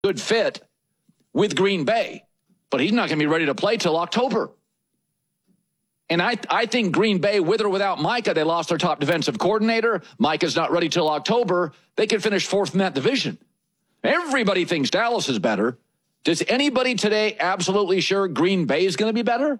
good fit with Green Bay, but he's not going to be ready to play till October. And I think Green Bay, with or without Micah, they lost their top defensive coordinator. Micah's not ready till October. They could finish fourth in that division. Everybody thinks Dallas is better. Does anybody today absolutely sure Green Bay is going to be better?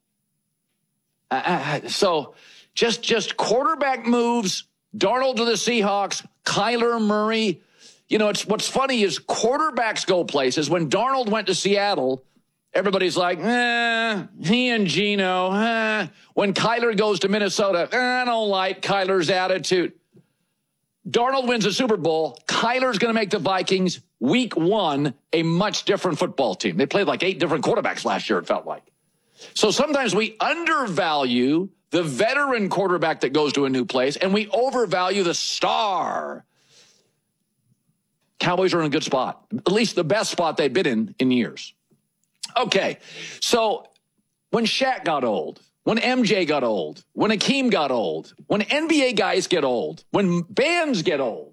So just quarterback moves, Darnold to the Seahawks, Kyler Murray. You know, what's funny is quarterbacks go places. When Darnold went to Seattle, everybody's like, he and Geno. When Kyler goes to Minnesota, I don't like Kyler's attitude. Darnold wins a Super Bowl. Kyler's going to make the Vikings week 1 a much different football team. They played like 8 different quarterbacks last year, it felt like. So sometimes we undervalue the veteran quarterback that goes to a new place, and we overvalue the star. Cowboys are in a good spot, at least the best spot they've been in years. Okay, so when Shaq got old, when MJ got old, when Hakeem got old, when NBA guys get old, when bands get old,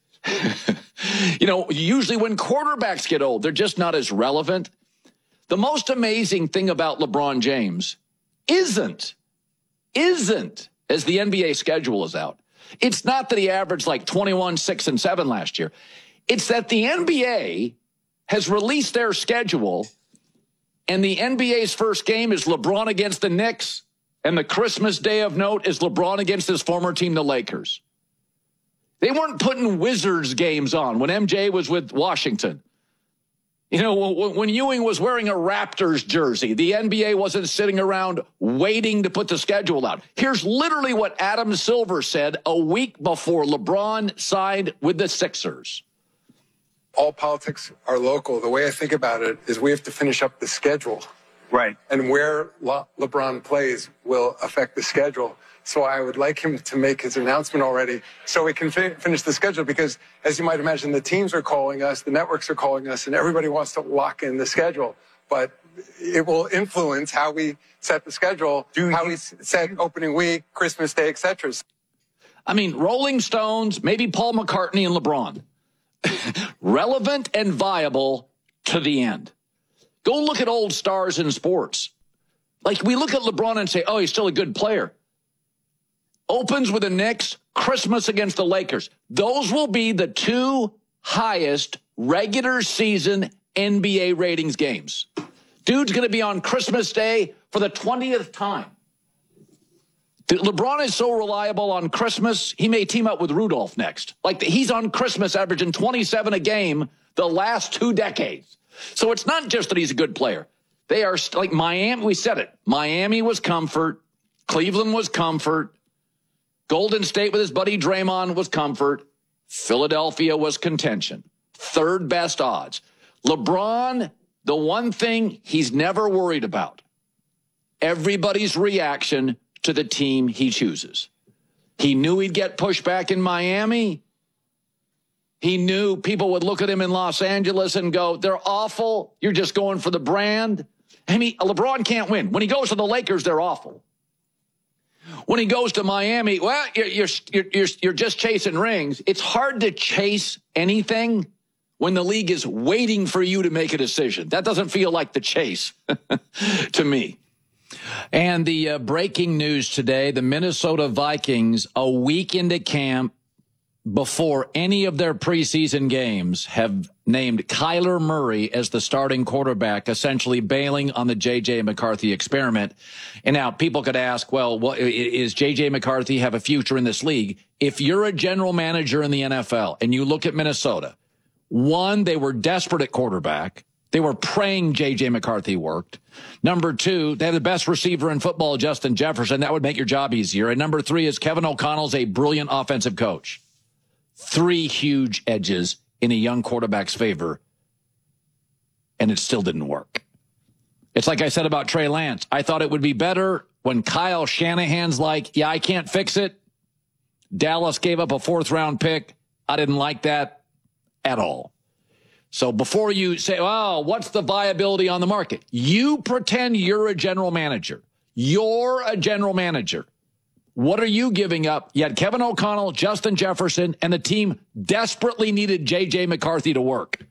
usually when quarterbacks get old, they're just not as relevant. The most amazing thing about LeBron James isn't, as the NBA schedule is out. It's not that he averaged like 21, 6, and 7 last year. It's that the NBA has released their schedule, and the NBA's first game is LeBron against the Knicks, and the Christmas Day of note is LeBron against his former team, the Lakers. They weren't putting Wizards games on when MJ was with Washington. You know, when Ewing was wearing a Raptors jersey, the NBA wasn't sitting around waiting to put the schedule out. Here's literally what Adam Silver said a week before LeBron signed with the Sixers. All politics are local. The way I think about it is we have to finish up the schedule. Right. And where LeBron plays will affect the schedule. So I would like him to make his announcement already so we can finish the schedule because, as you might imagine, the teams are calling us, the networks are calling us, and everybody wants to lock in the schedule. But it will influence how we set the schedule, how we set opening week, Christmas Day, etc. I mean, Rolling Stones, maybe Paul McCartney and LeBron. Relevant and viable to the end. Go look at old stars in sports. Like, we look at LeBron and say, oh, he's still a good player. Opens with the Knicks, Christmas against the Lakers. Those will be the 2 highest regular season NBA ratings games. Dude's going to be on Christmas Day for the 20th time. LeBron is so reliable on Christmas, he may team up with Rudolph next. Like, he's on Christmas averaging 27 a game the last 2 decades. So it's not just that he's a good player. They are like Miami. We said it. Miami was comfort. Cleveland was comfort. Golden State with his buddy Draymond was comfort. Philadelphia was contention. 3rd best odds. LeBron, the one thing he's never worried about, everybody's reaction to the team he chooses. He knew he'd get pushback in Miami. He knew people would look at him in Los Angeles and go, they're awful. You're just going for the brand. I mean, LeBron can't win. When he goes to the Lakers, they're awful. When he goes to Miami, well, you're just chasing rings. It's hard to chase anything when the league is waiting for you to make a decision. That doesn't feel like the chase to me. And the breaking news today, the Minnesota Vikings, a week into camp, before any of their preseason games, have named Kyler Murray as the starting quarterback, essentially bailing on the J.J. McCarthy experiment. And now people could ask, well, is J.J. McCarthy have a future in this league? If you're a general manager in the NFL and you look at Minnesota, one, they were desperate at quarterback. They were praying J.J. McCarthy worked. Number 2, they have the best receiver in football, Justin Jefferson. That would make your job easier. And number 3 is Kevin O'Connell's a brilliant offensive coach. 3 huge edges in a young quarterback's favor, and it still didn't work. It's like I said about Trey Lance. I thought it would be better when Kyle Shanahan's like, yeah, I can't fix it. Dallas gave up a 4th-round pick. I didn't like that at all. So before you say, oh, what's the viability on the market? You pretend you're a general manager. You're a general manager. What are you giving up? You had Kevin O'Connell, Justin Jefferson, and the team desperately needed J.J. McCarthy to work.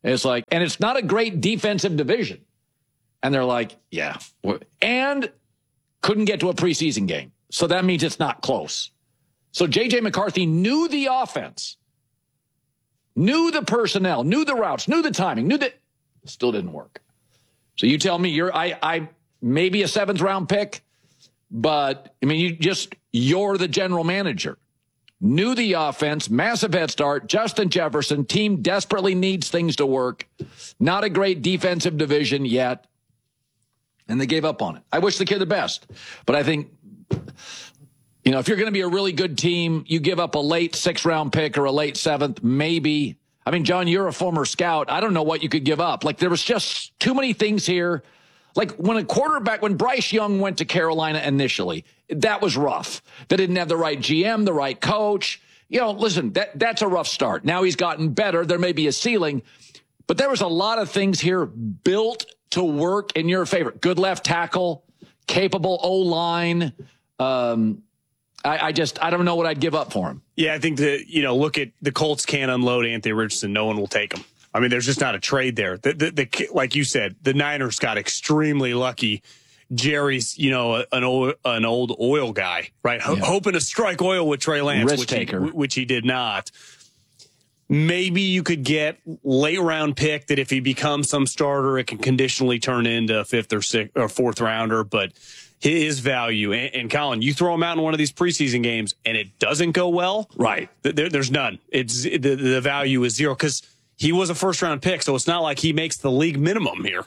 And it's like, and it's not a great defensive division. And they're like, yeah. And couldn't get to a preseason game. So that means it's not close. So J.J. McCarthy knew the offense, knew the personnel, knew the routes, knew the timing, knew that still didn't work. So you tell me I maybe a 7th round pick, but I mean, you're the general manager. Knew the offense, massive head start, Justin Jefferson, team desperately needs things to work. Not a great defensive division yet. And they gave up on it. I wish the kid the best. But I think, if you're going to be a really good team, you give up a late 6th round pick or a late 7th, maybe. I mean, John, you're a former scout. I don't know what you could give up. Like, there was just too many things here. Like, when Bryce Young went to Carolina initially, that was rough. They didn't have the right GM, the right coach. Listen, that's a rough start. Now he's gotten better. There may be a ceiling. But there was a lot of things here built to work in your favor. Good left tackle, capable O-line. I don't know what I'd give up for him. Yeah, I think look at the Colts can't unload Anthony Richardson. No one will take him. I mean, there's just not a trade there. Like you said, the Niners got extremely lucky. Jerry's, an old oil guy, right? Yeah. Hoping to strike oil with Trey Lance, which he did not. Maybe you could get late round pick that if he becomes some starter, it can conditionally turn into a 5th or 6th or 4th rounder. But his value, and Colin, you throw him out in one of these preseason games and it doesn't go well, right? There's none. It's the value is 0 because he was a 1st round pick, so it's not like he makes the league minimum here.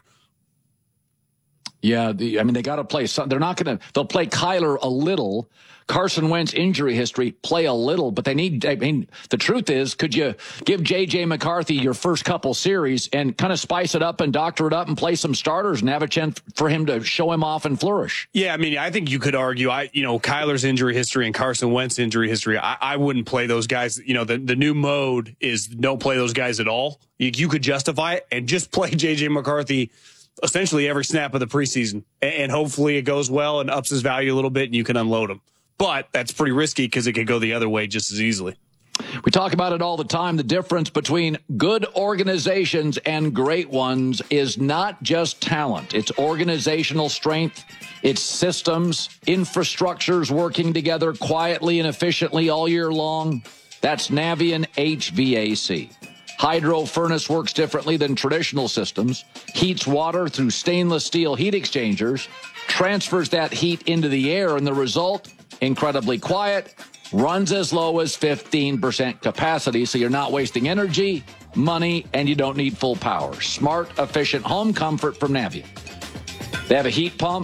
Yeah, they got to play. They'll play Kyler a little. Carson Wentz injury history, play a little, but the truth is, could you give J.J. McCarthy your first couple series and kind of spice it up and doctor it up and play some starters and have a chance for him to show him off and flourish? Yeah, I think you could argue, Kyler's injury history and Carson Wentz injury history, I wouldn't play those guys. The new mode is don't play those guys at all. You could justify it and just play J.J. McCarthy essentially every snap of the preseason, and hopefully it goes well and ups his value a little bit and you can unload him. But that's pretty risky because it could go the other way just as easily. We talk about it all the time. The difference between good organizations and great ones is not just talent. It's organizational strength. It's systems, infrastructures working together quietly and efficiently all year long. That's Navien HVAC. Hydro furnace works differently than traditional systems, heats water through stainless steel heat exchangers, transfers that heat into the air, and the result, incredibly quiet, runs as low as 15% capacity, so you're not wasting energy, money, and you don't need full power. Smart, efficient home comfort from Navien. They have a heat pump,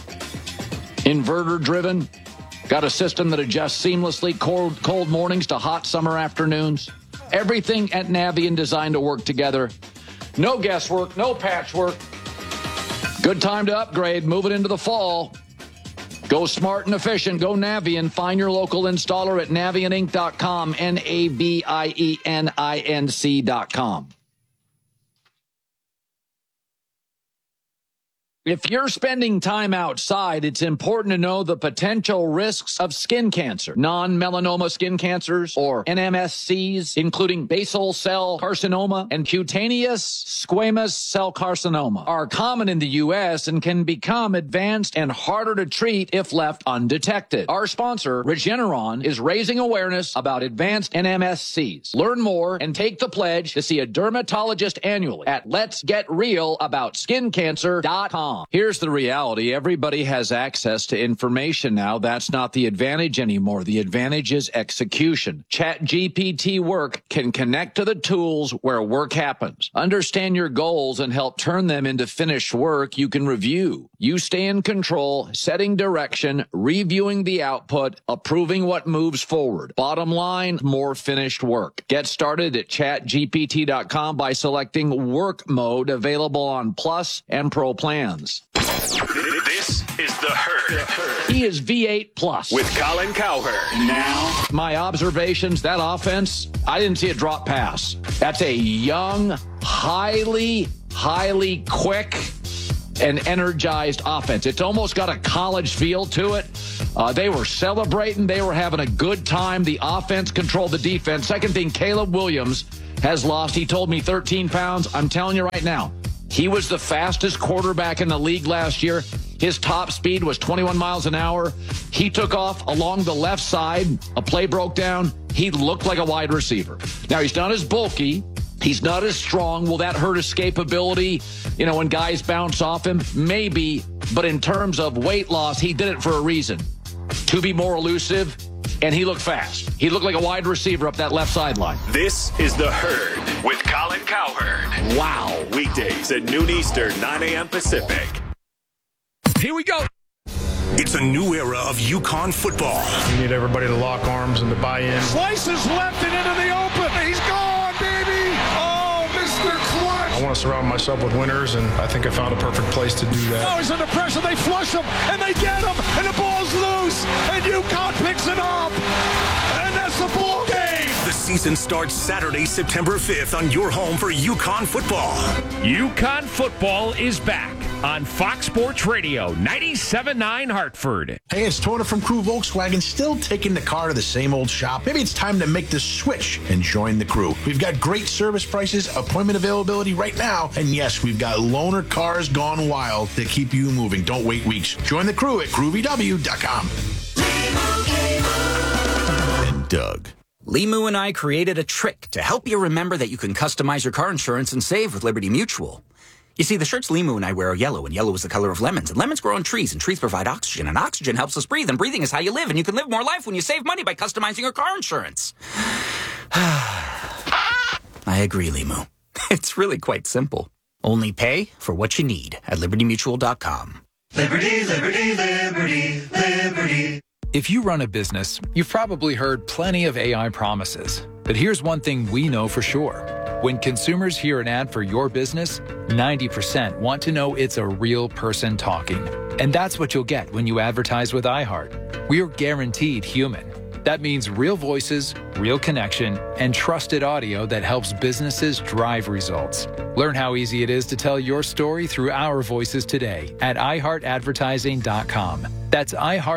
inverter-driven, got a system that adjusts seamlessly cold mornings to hot summer afternoons. Everything at Navien designed to work together. No guesswork, no patchwork. Good time to upgrade, moving into the fall. Go smart and efficient. Go Navien. Find your local installer at NavienInc.com, NavienInc.com. If you're spending time outside, it's important to know the potential risks of skin cancer. Non-melanoma skin cancers, or NMSCs, including basal cell carcinoma and cutaneous squamous cell carcinoma, are common in the U.S. and can become advanced and harder to treat if left undetected. Our sponsor, Regeneron, is raising awareness about advanced NMSCs. Learn more and take the pledge to see a dermatologist annually at letsgetrealaboutSkinCancer.com. Here's the reality. Everybody has access to information now. That's not the advantage anymore. The advantage is execution. ChatGPT Work can connect to the tools where work happens. Understand your goals and help turn them into finished work you can review. You stay in control, setting direction, reviewing the output, approving what moves forward. Bottom line, more finished work. Get started at ChatGPT.com by selecting Work Mode, available on Plus and Pro plans. This is The Herd. He is V8 Plus. With Colin Cowherd. Now, my observations, that offense, I didn't see a drop pass. That's a young, highly quick and energized offense. It's almost got a college feel to it. They were celebrating. They were having a good time. The offense controlled the defense. Second thing, Caleb Williams has lost, he told me 13 pounds. I'm telling you right now, he was the fastest quarterback in the league last year. His top speed was 21 miles an hour. He took off along the left side. A play broke down. He looked like a wide receiver. Now, he's not as bulky. He's not as strong. Will that hurt escapability, when guys bounce off him? Maybe. But in terms of weight loss, he did it for a reason. To be more elusive, and he looked fast. He looked like a wide receiver up that left sideline. This is The Herd with Colin Cowherd. Wow. Weekdays at noon Eastern, 9 a.m. Pacific. Here we go. It's a new era of UConn football. We need everybody to lock arms and to buy in. Slices left and into the open. He's gone, baby. Oh, Mr. Clutch. I want to surround myself with winners, and I think I found a perfect place to do that. Oh, he's under pressure. They flush him, and they get him, and the ball's loose, and UConn picks it up, and that's the ball game. The season starts Saturday, September 5th on your home for UConn football. UConn football is back on Fox Sports Radio, 97.9 Hartford. Hey, it's Tona from Crew Volkswagen, still taking the car to the same old shop. Maybe it's time to make the switch and join the crew. We've got great service prices, appointment availability right now, and yes, we've got loaner cars gone wild to keep you moving. Don't wait weeks. Join the crew at crewvw.com. And Doug. Limu and I created a trick to help you remember that you can customize your car insurance and save with Liberty Mutual. You see, the shirts Limu and I wear are yellow, and yellow is the color of lemons, and lemons grow on trees, and trees provide oxygen, and oxygen helps us breathe, and breathing is how you live, and you can live more life when you save money by customizing your car insurance. I agree, Limu. It's really quite simple. Only pay for what you need at libertymutual.com. Liberty, liberty, liberty, liberty. If you run a business, you've probably heard plenty of AI promises. But here's one thing we know for sure. When consumers hear an ad for your business, 90% want to know it's a real person talking. And that's what you'll get when you advertise with iHeart. We're guaranteed human. That means real voices, real connection, and trusted audio that helps businesses drive results. Learn how easy it is to tell your story through our voices today at iHeartAdvertising.com. That's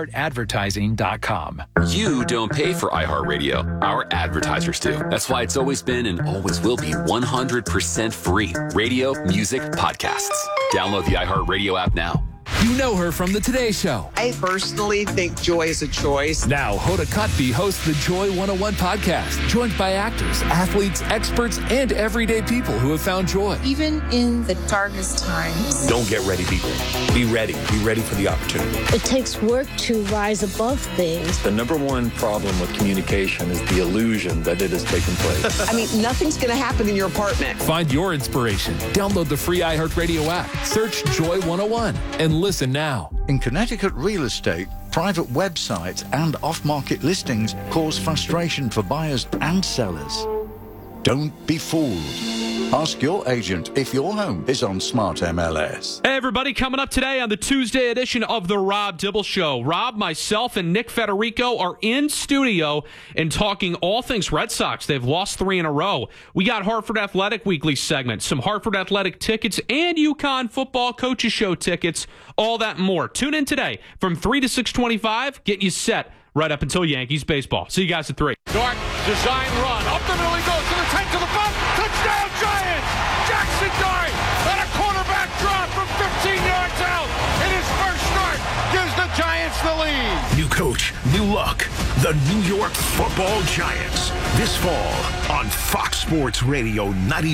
iHeartAdvertising.com. You don't pay for iHeartRadio. Our advertisers do. That's why it's always been and always will be 100% free. Radio, music, podcasts. Download the iHeartRadio app now. You know her from The Today Show. I personally think joy is a choice. Now, Hoda Kotb hosts the Joy 101 podcast, joined by actors, athletes, experts, and everyday people who have found joy. Even in the darkest times. Don't get ready, people. Be ready. Be ready for the opportunity. It takes work to rise above things. The number one problem with communication is the illusion that it has taken place. I mean, nothing's going to happen in your apartment. Find your inspiration. Download the free iHeartRadio app. Search Joy 101 and listen now. In Connecticut real estate, private websites and off-market listings cause frustration for buyers and sellers. Don't be fooled. Ask your agent if your home is on Smart MLS. Hey, everybody, coming up today on the Tuesday edition of the Rob Dibble Show. Rob, myself, and Nick Federico are in studio and talking all things Red Sox. They've lost 3 in a row. We got Hartford Athletic Weekly segment, some Hartford Athletic tickets, and UConn Football Coaches Show tickets, all that and more. Tune in today from 3 to 6:25, getting you set right up until Yankees baseball. See you guys at 3. Dart, design run. Up the middle he goes to the 10 to the 5. Touchdown, Giants! Jackson Dart on a quarterback drop from 15 yards out in his first start gives the Giants the lead. New coach, new luck. The New York Football Giants. This fall on Fox Sports Radio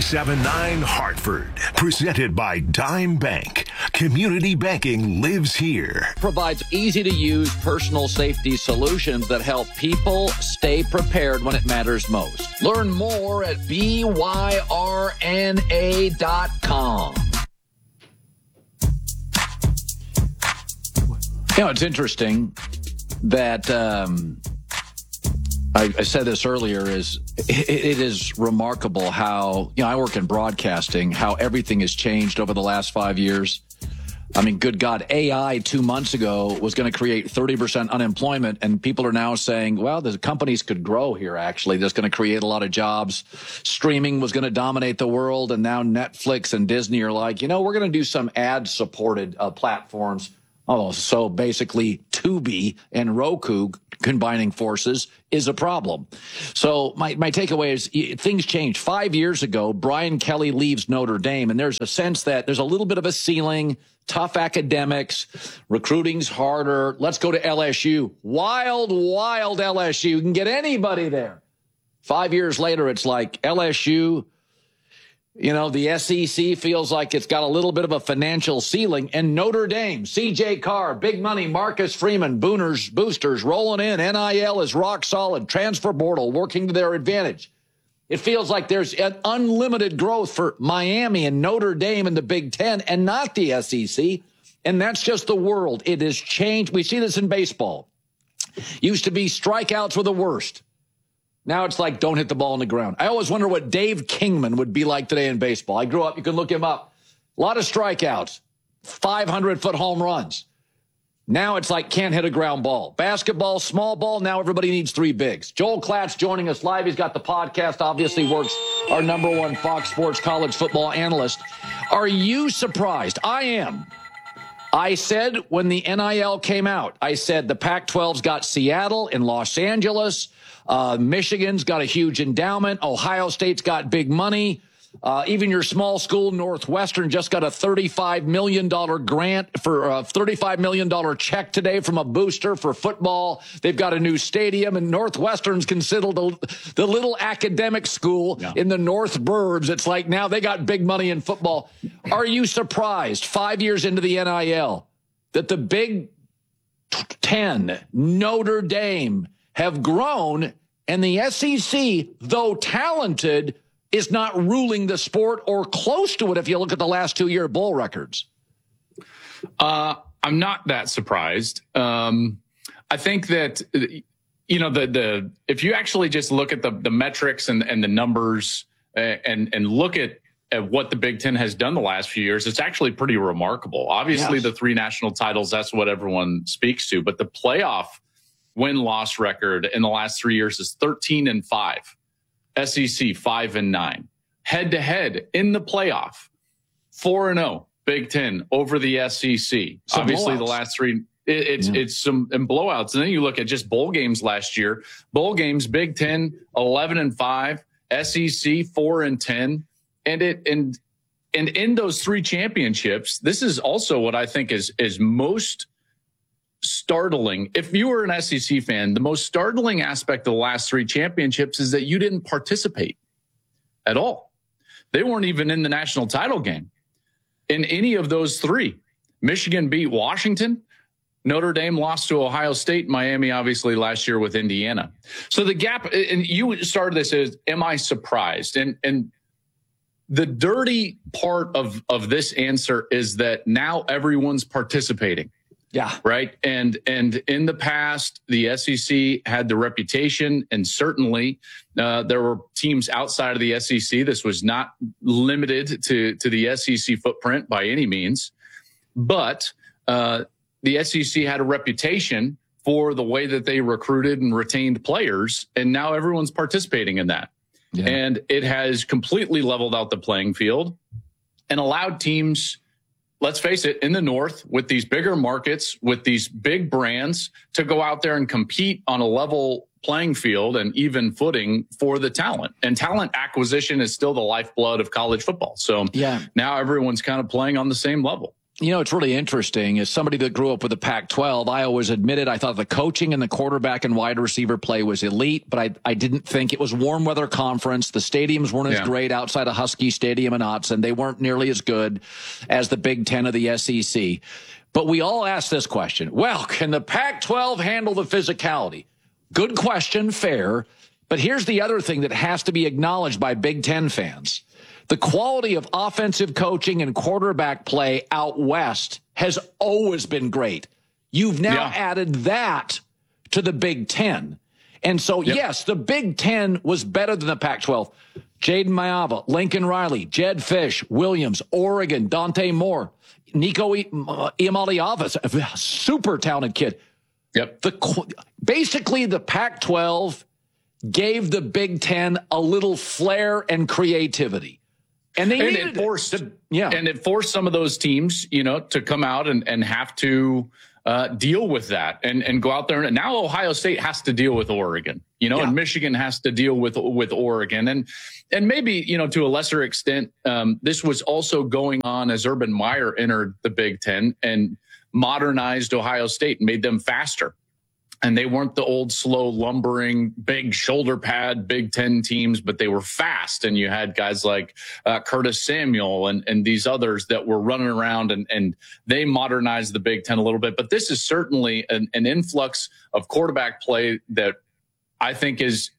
97.9 Hartford. Presented by Dime Bank. Community banking lives here. Provides easy-to-use personal safety solutions that help people stay prepared when it matters most. Learn more at BYRNA.com. It's interesting that I said this earlier, it is remarkable how, I work in broadcasting, how everything has changed over the last 5 years. I mean, good God, AI 2 months ago was going to create 30% unemployment, and people are now saying, well, the companies could grow here, actually. That's going to create a lot of jobs. Streaming was going to dominate the world, and now Netflix and Disney are like, we're going to do some ad-supported platforms. Oh, so basically Tubi and Roku combining forces is a problem. So my takeaway is things changed. 5 years ago, Brian Kelly leaves Notre Dame, and there's a sense that there's a little bit of a ceiling, tough academics, recruiting's harder. Let's go to LSU. Wild LSU. You can get anybody there. 5 years later, it's like LSU, the SEC feels like it's got a little bit of a financial ceiling. And Notre Dame, C.J. Carr, big money, Marcus Freeman, boosters rolling in. NIL is rock solid. Transfer portal working to their advantage. It feels like there's an unlimited growth for Miami and Notre Dame in the Big Ten and not the SEC. And that's just the world. It has changed. We see this in baseball. Used to be strikeouts were the worst. Now it's like, don't hit the ball on the ground. I always wonder what Dave Kingman would be like today in baseball. I grew up, you can look him up. A lot of strikeouts, 500-foot home runs. Now it's like, can't hit a ground ball. Basketball, small ball, now everybody needs three bigs. Joel Klatt's joining us live. He's got the podcast, obviously works, our #1 Fox Sports college football analyst. Are you surprised? I am. I said when the NIL came out, I said the Pac-12's got Seattle and Los Angeles. Michigan's got a huge endowment. Ohio State's got big money. Even your small school, Northwestern, just got a $35 million grant for a $35 million check today from a booster for football. They've got a new stadium, and Northwestern's considered the little academic school in the North Burbs. It's like now they got big money in football. Are you surprised 5 years into the NIL that the Big Ten, Notre Dame, have grown, and the SEC, though talented, is not ruling the sport or close to it if you look at the last 2-year bowl records? I'm not that surprised. I think that, if you actually just look at the metrics and the numbers and look at what the Big Ten has done the last few years, it's actually pretty remarkable. Obviously, the 3 national titles, that's what everyone speaks to, but the playoff win-loss record in the last 3 years is 13-5. SEC 5-9. Head-to-head in the playoff, 4-0. Big Ten over the SEC. Obviously, the last 3, it's some blowouts. And then you look at just bowl games last year. Bowl games, Big Ten 11-5, SEC 4-10, and in those 3 championships, this is also what I think is most startling. If you were an SEC fan, the most startling aspect of the last 3 championships is that you didn't participate at all. They weren't even in the national title game in any of those 3. Michigan beat Washington. Notre Dame lost to Ohio State. Miami, obviously, last year with Indiana. So the gap, and you started this as, am I surprised? And the dirty part of this answer is that now everyone's participating. Yeah. Right. And in the past, the SEC had the reputation, and certainly there were teams outside of the SEC. This was not limited to the SEC footprint by any means. But the SEC had a reputation for the way that they recruited and retained players. And now everyone's participating in that. Yeah. And it has completely leveled out the playing field and allowed teams, let's face it, in the North, with these bigger markets, with these big brands, to go out there and compete on a level playing field and even footing for the talent. And talent acquisition is still the lifeblood of college football. So now everyone's kind of playing on the same level. It's really interesting. As somebody that grew up with the Pac-12, I always admitted I thought the coaching and the quarterback and wide receiver play was elite, but I didn't think it was warm weather conference. The stadiums weren't as great outside of Husky Stadium in Autzen. They weren't nearly as good as the Big Ten of the SEC. But we all ask this question. Well, can the Pac-12 handle the physicality? Good question, fair. But here's the other thing that has to be acknowledged by Big Ten fans. The quality of offensive coaching and quarterback play out west has always been great. You've now added that to the Big Ten. And so, yes, the Big Ten was better than the Pac-12. Jaden Maiava, Lincoln Riley, Jedd Fisch, Williams, Oregon, Dante Moore, Nico Iamaleava, super talented kid. Basically, the Pac-12 gave the Big Ten a little flair and creativity. And it forced some of those teams, to come out and have to deal with that and go out there. And now Ohio State has to deal with Oregon, and Michigan has to deal with Oregon. And maybe, to a lesser extent, this was also going on as Urban Meyer entered the Big Ten and modernized Ohio State and made them faster. And they weren't the old, slow, lumbering, big shoulder pad Big Ten teams, but they were fast. And you had guys like Curtis Samuel and these others that were running around, and they modernized the Big Ten a little bit. But this is certainly an influx of quarterback play that I think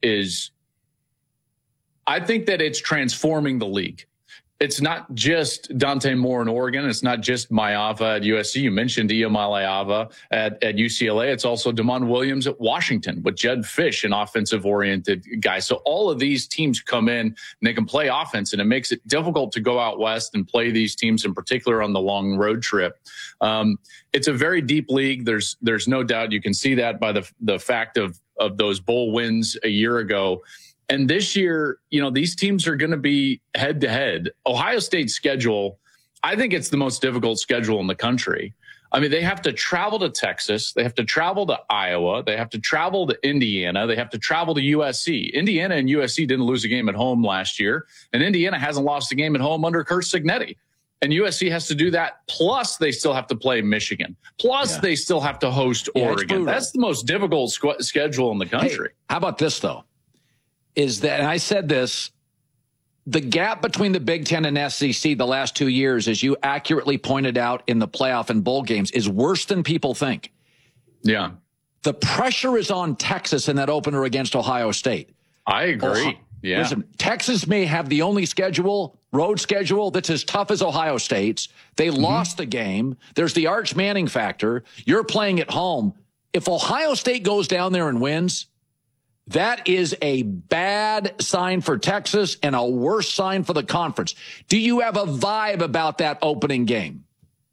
I think that it's transforming the league. It's not just Dante Moore in Oregon. It's not just Maiava at USC. You mentioned Iamaleava at UCLA. It's also Damon Williams at Washington with Jedd Fisch, an offensive-oriented guy. So all of these teams come in and they can play offense, and it makes it difficult to go out west and play these teams, in particular on the long road trip. It's a very deep league. There's no doubt. You can see that by the fact of those bowl wins a year ago. And this year, these teams are going to be head to head. Ohio State's schedule, I think it's the most difficult schedule in the country. I mean, they have to travel to Texas. They have to travel to Iowa. They have to travel to Indiana. They have to travel to USC. Indiana and USC didn't lose a game at home last year. And Indiana hasn't lost a game at home under Curt Cignetti. And USC has to do that. Plus, they still have to play Michigan. Plus, they still have to host Oregon. That's the most difficult schedule in the country. Hey, how about this, though? Is that, and I said this, the gap between the Big Ten and SEC the last 2 years, as you accurately pointed out in the playoff and bowl games, is worse than people think. Yeah. The pressure is on Texas in that opener against Ohio State. I agree. Listen, Texas may have the only road schedule that's as tough as Ohio State's. They lost the game. There's the Arch Manning factor. You're playing at home. If Ohio State goes down there and wins, that is a bad sign for Texas and a worse sign for the conference. Do you have a vibe about that opening game?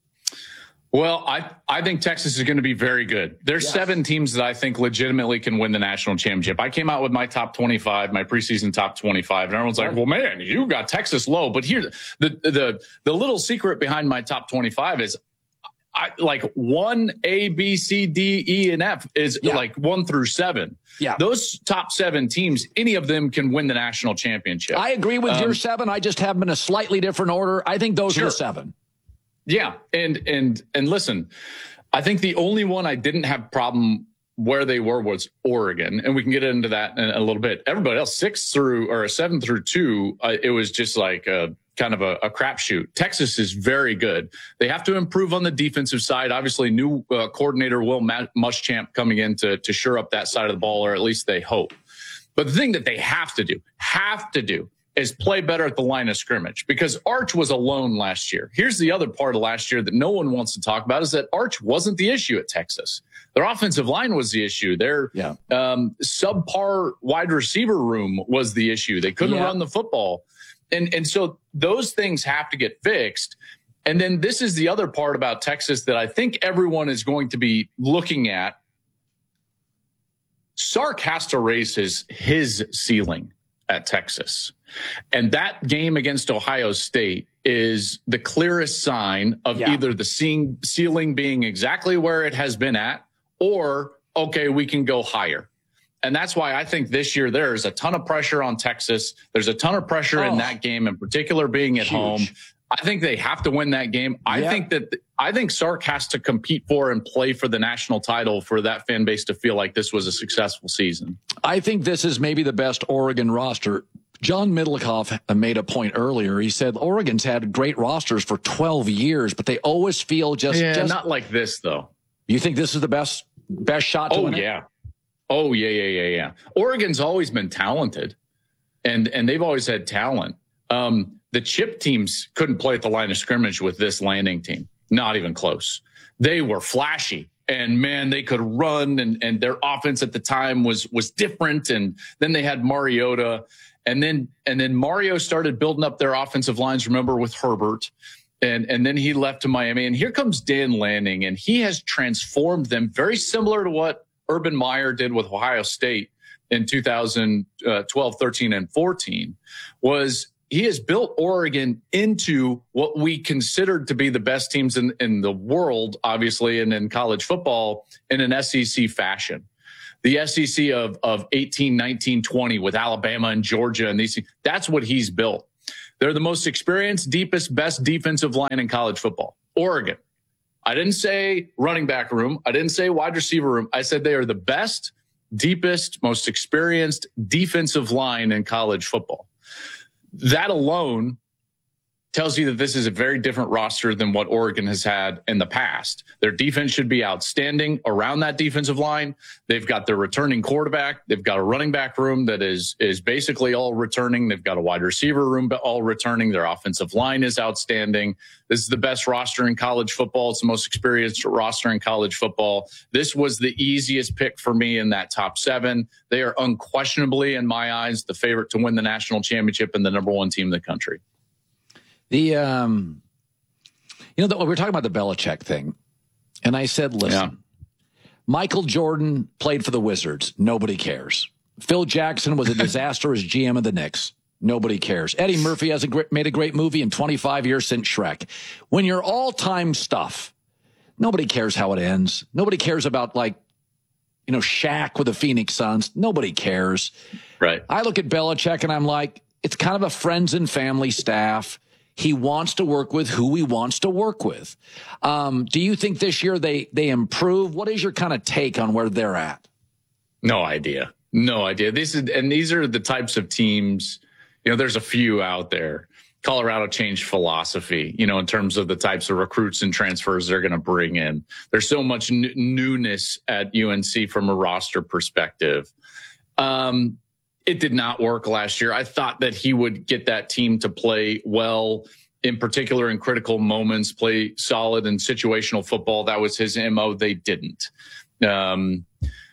Well, I think Texas is going to be very good. There's 7 teams that I think legitimately can win the national championship. I came out with my top 25, my preseason top 25, and everyone's like, well, man, you got Texas low. But here, the little secret behind my top 25 is like 1, A, B, C, D, E, and F is like 1 through 7. Yeah. Those top 7 teams, any of them can win the national championship. I agree with your 7. I just have them in a slightly different order. I think those are the 7. Yeah. And listen, I think the only one I didn't have problem where they were was Oregon. And we can get into that in a little bit. Everybody else, 7 through 2, it was just like kind of a crapshoot. Texas is very good. They have to improve on the defensive side. Obviously, new coordinator Will Muschamp coming in to shore up that side of the ball, or at least they hope. But the thing that they have to do is play better at the line of scrimmage, because Arch was alone last year. Here's the other part of last year that no one wants to talk about, is that Arch wasn't the issue at Texas. Their offensive line was the issue. Their subpar wide receiver room was the issue. They couldn't run the football. And so those things have to get fixed. And then this is the other part about Texas that I think everyone is going to be looking at. Sark has to raise his ceiling at Texas. And that game against Ohio State is the clearest sign of either the ceiling being exactly where it has been at, or, okay, we can go higher. And that's why I think this year there's a ton of pressure on Texas. There's a ton of pressure in that game, in particular being at home. I think they have to win that game. I think Sark has to compete for and play for the national title for that fan base to feel like this was a successful season. I think this is maybe the best Oregon roster. John Middlecoff made a point earlier. He said Oregon's had great rosters for 12 years, but they always feel just not like this, though. You think this is the best shot to win it? Oh, yeah. Oregon's always been talented, and they've always had talent. The chip teams couldn't play at the line of scrimmage with this landing team. Not even close. They were flashy, and man, they could run, and their offense at the time was different. And then they had Mariota, and then Mario started building up their offensive lines, remember, with Herbert. And then he left to Miami, and here comes Dan Lanning, and he has transformed them, very similar to what Urban Meyer did with Ohio State in 2012, 13, and 14, was has built Oregon into what we considered to be the best teams in the world, obviously, and in college football in an SEC fashion. The SEC of 18, 19, 20 with Alabama and Georgia and these, that's what he's built. They're the most experienced, deepest, best defensive line in college football. Oregon. I didn't say running back room. I didn't say wide receiver room. I said they are the best, deepest, most experienced defensive line in college football. That alone tells you that this is a very different roster than what Oregon has had in the past. Their defense should be outstanding around that defensive line. They've got their returning quarterback. They've got a running back room that is basically all returning. They've got a wide receiver room, but all returning. Their offensive line is outstanding. This is the best roster in college football. It's the most experienced roster in college football. This was the easiest pick for me in that top 7. They are unquestionably, in my eyes, the favorite to win the national championship and the number 1 team in the country. We're talking about the Belichick thing. And I said, listen, Michael Jordan played for the Wizards. Nobody cares. Phil Jackson was a disaster as GM of the Knicks. Nobody cares. Eddie Murphy hasn't made a great movie in 25 years since Shrek. When you're all-time stuff, nobody cares how it ends. Nobody cares about, Shaq with the Phoenix Suns. Nobody cares. Right. I look at Belichick and I'm like, it's kind of a friends and family staff. He wants to work with who he wants to work with. Do you think this year they improve? What is your kind of take on where they're at? No idea. These are the types of teams, there's a few out there. Colorado changed philosophy, in terms of the types of recruits and transfers they're going to bring in. There's so much newness at UNC from a roster perspective. It did not work last year. I thought that he would get that team to play well, in particular in critical moments, play solid and situational football. That was his MO. They didn't. Colin,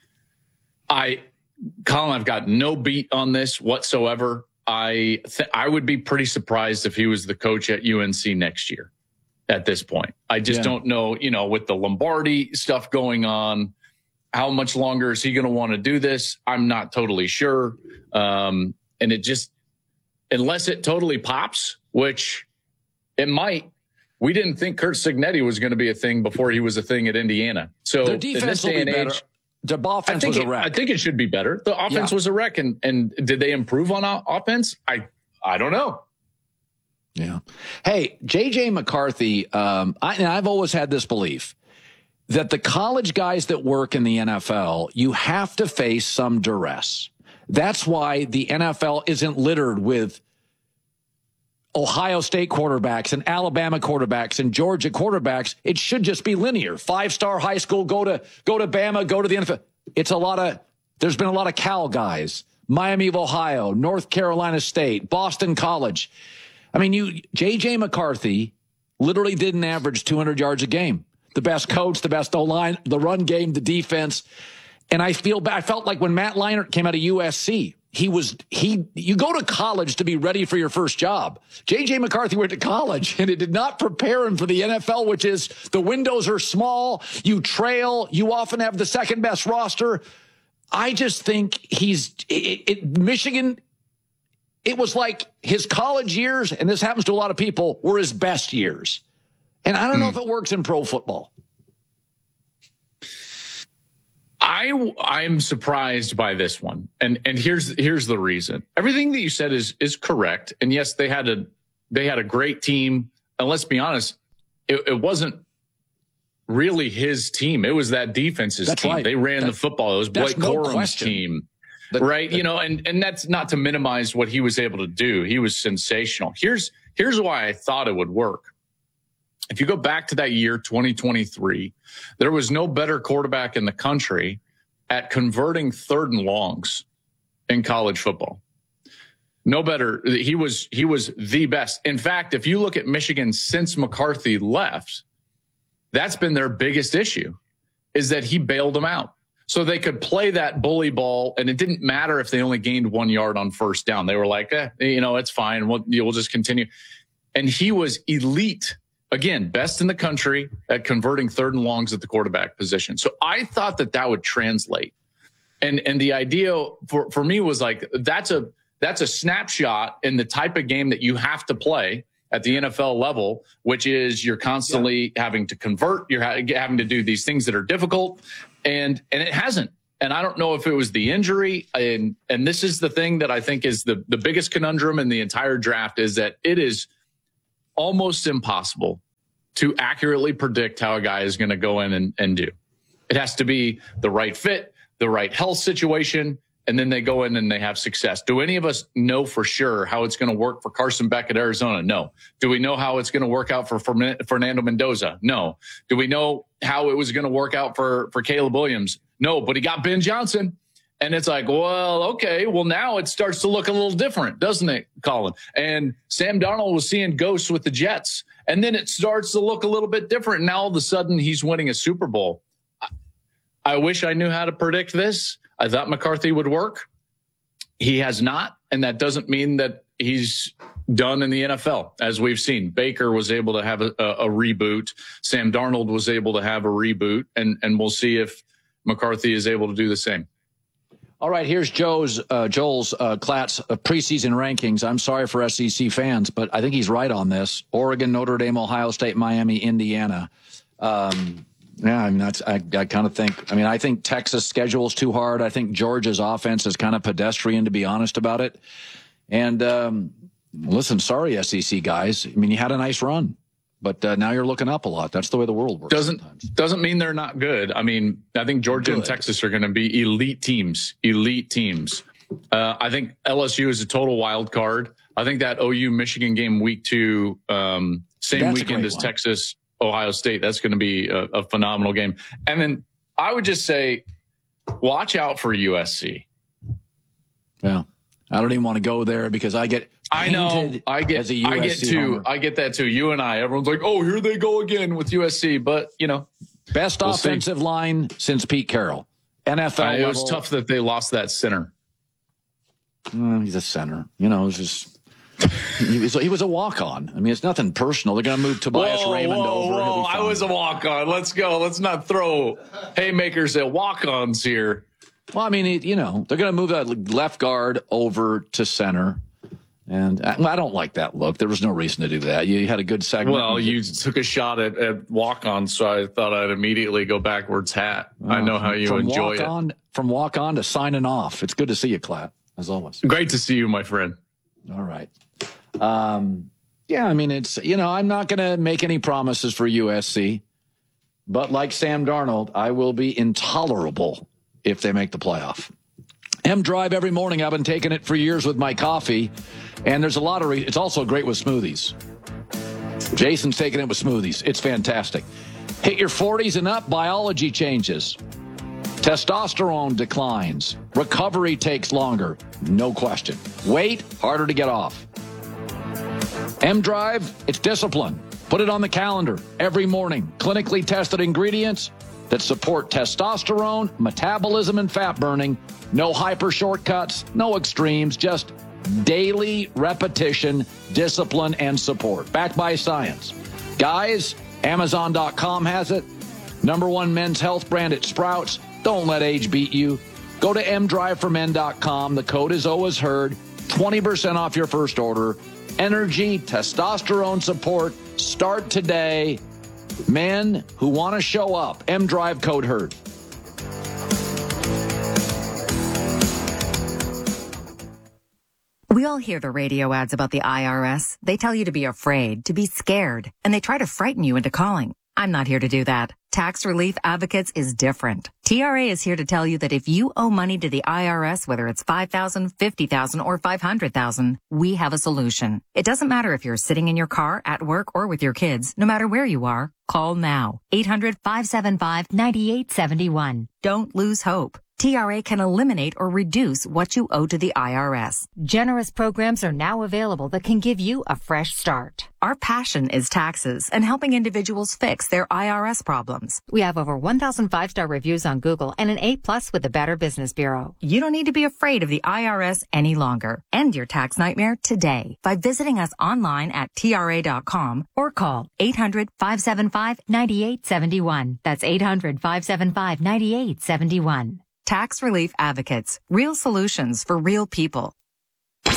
I've got no beat on this whatsoever. I would be pretty surprised if he was the coach at UNC next year at this point. I just don't know, with the Lombardi stuff going on, how much longer is he going to want to do this? I'm not totally sure. And it just, unless it totally pops, which it might, we didn't think Curt Cignetti was going to be a thing before he was a thing at Indiana. So their defense will be better. The offense was a wreck. I think it should be better. The offense was a wreck. And did they improve on offense? I don't know. Yeah. Hey, J.J. McCarthy, I've always had this belief that the college guys that work in the NFL, you have to face some duress. That's why the NFL isn't littered with Ohio State quarterbacks and Alabama quarterbacks and Georgia quarterbacks. It should just be linear. 5-star high school, go to Bama, go to the NFL. There's been a lot of Cal guys, Miami of Ohio, North Carolina State, Boston College. I mean, J.J. McCarthy literally didn't average 200 yards a game. The best coach, the best O-line, the run game, the defense. And I felt like when Matt Leinart came out of USC, you go to college to be ready for your first job. J.J. McCarthy went to college, and it did not prepare him for the NFL, which is the windows are small, you trail, you often have the second best roster. I just think Michigan, it was like his college years, and this happens to a lot of people, were his best years. And I don't know if it works in pro football. I'm surprised by this one. And here's the reason. Everything that you said is correct. And yes, they had a great team. And let's be honest, it wasn't really his team. It was that defense's team. Right. They ran the football. It was Blake Corum's team. Right. And that's not to minimize what he was able to do. He was sensational. Here's why I thought it would work. If you go back to that year, 2023, there was no better quarterback in the country at converting 3rd and longs in college football. No better. He was the best. In fact, if you look at Michigan since McCarthy left, that's been their biggest issue, is that he bailed them out. So they could play that bully ball, and it didn't matter if they only gained 1 yard on first down. They were like, it's fine. We'll just continue. And he was elite. Again, best in the country at converting 3rd and longs at the quarterback position. So I thought that would translate. And the idea for me was like, that's that's a snapshot in the type of game that you have to play at the NFL level, which is you're constantly having to convert, you're having to do these things that are difficult, and it hasn't. And I don't know if it was the injury, and this is the thing that I think is the biggest conundrum in the entire draft, is that it is almost impossible to accurately predict how a guy is going to go in and do. It has to be the right fit, the right health situation, and then they go in and they have success. Do any of us know for sure how it's going to work for Carson Beck at Arizona? No. Do we know how it's going to work out for Fernando Mendoza? No. Do we know how it was going to work out for Caleb Williams? No, but he got Ben Johnson. And it's like, well, okay, well, now it starts to look a little different, doesn't it, Colin? And Sam Darnold was seeing ghosts with the Jets. And then it starts to look a little bit different. Now all of a sudden he's winning a Super Bowl. I wish I knew how to predict this. I thought McCarthy would work. He has not, and that doesn't mean that he's done in the NFL, as we've seen. Baker was able to have a reboot. Sam Darnold was able to have a reboot, and we'll see if McCarthy is able to do the same. All right, here's Joel's Klatt's preseason rankings. I'm sorry for SEC fans, but I think he's right on this. Oregon, Notre Dame, Ohio State, Miami, Indiana. Yeah, I mean, I kind of think, I think Texas' schedule is too hard. I think Georgia's offense is kind of pedestrian, to be honest about it. And listen, sorry, SEC guys. I mean, you had a nice run, but now you're looking up a lot. That's the way the world works. Doesn't mean they're not good. I mean, I think Georgia and Texas are going to be elite teams. I think LSU is a total wild card. I think that OU Michigan game week 2, same weekend as Texas, Ohio State, that's going to be a phenomenal game. And then I would just say, watch out for USC. Yeah. I don't even want to go there because I get that too. You and I, everyone's like, oh, here they go again with USC. But, best offensive line since Pete Carroll. NFL it was tough that they lost that center. He's a center. It was just... He was a walk-on. I mean, it's nothing personal. They're going to move Tobias Raymond over. I was a walk-on. Let's go. Let's not throw haymakers at walk-ons here. Well, I mean, they're going to move that left guard over to center. And I don't like that look. There was no reason to do that. You had a good segment. Well, you took a shot at walk-on, so I thought I'd immediately go backwards hat. I know how you enjoy it. From walk-on to signing off. It's good to see you, Klatt, as always. Great to see you, my friend. All right. Yeah, I mean, it's, I'm not going to make any promises for USC, but like Sam Darnold, I will be intolerable if they make the playoff. M-Drive every morning. I've been taking it for years with my coffee, and there's a lot of it's also great with smoothies. Jason's taking it with smoothies. It's fantastic. Hit your 40s and up, biology changes. Testosterone declines. Recovery takes longer. No question. Weight, harder to get off. M-Drive, it's discipline. Put it on the calendar every morning. Clinically tested ingredients that support testosterone, metabolism, and fat burning. No hyper shortcuts, no extremes, just daily repetition, discipline, and support. Backed by science. Guys, Amazon.com has it. #1 men's health brand at Sprouts. Don't let age beat you. Go to mdriveformen.com. The code is always heard. 20% off your first order. Energy, testosterone support. Start today. Men who want to show up. M-Drive code HERD. We all hear the radio ads about the IRS. They tell you to be afraid, to be scared, and they try to frighten you into calling. I'm not here to do that. Tax Relief Advocates is different. TRA is here to tell you that if you owe money to the IRS, whether it's $5,000, $50,000, or $500,000, we have a solution. It doesn't matter if you're sitting in your car, at work, or with your kids. No matter where you are, call now. 800-575-9871. Don't lose hope. TRA can eliminate or reduce what you owe to the IRS. Generous programs are now available that can give you a fresh start. Our passion is taxes and helping individuals fix their IRS problems. We have over 1,000 5-star reviews on Google and an A+ with the Better Business Bureau. You don't need to be afraid of the IRS any longer. End your tax nightmare today by visiting us online at TRA.com or call 800-575-9871. That's 800-575-9871. Tax Relief Advocates. Real solutions for real people.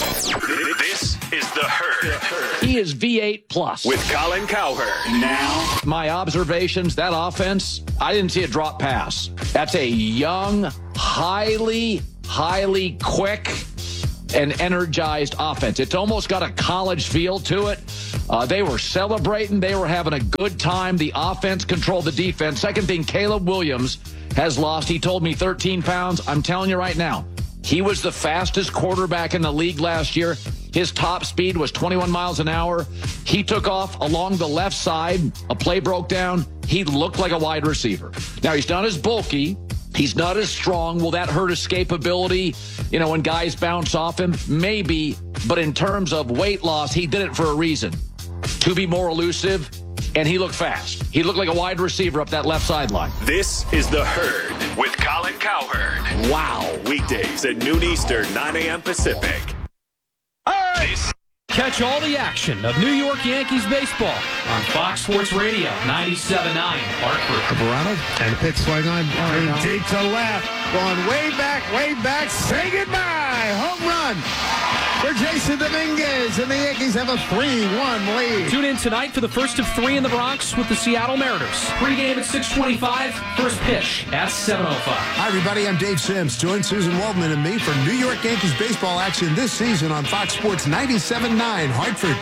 is The Herd. He is V8 plus. With Colin Cowherd. Now, my observations, that offense, I didn't see a drop pass. That's a young, highly quick and energized offense. It's almost got a college feel to it. They were celebrating. They were having a good time. The offense controlled the defense. Second thing, Caleb Williams has lost. He told me 13 pounds. I'm telling you right now, he was the fastest quarterback in the league last year. His top speed was 21 miles an hour. He took off along the left side. A play broke down. He looked like a wide receiver. Now, he's not as bulky. He's not as strong. Will that hurt escapability? You know, when guys bounce off him? Maybe. But in terms of weight loss, he did it for a reason. To be more elusive, and he looked fast. He looked like a wide receiver up that left sideline. This is The Herd with Colin Cowherd. Wow. Weekdays at noon Eastern, 9 a.m. Pacific. Catch all the action of New York Yankees baseball on Fox Sports Radio 97.9 Hartford. Cabrera and pitch swing on deep to left. Going way back. Say goodbye. Home run for Jason Dominguez, and the Yankees have a 3-1 lead. Tune in tonight for the first of 3 in the Bronx with the Seattle Mariners. Pre-game at 6:25, first pitch at 7:05. Hi, everybody. I'm Dave Sims. Join Susan Waldman and me for New York Yankees baseball action this season on Fox Sports 97.9 Hartford.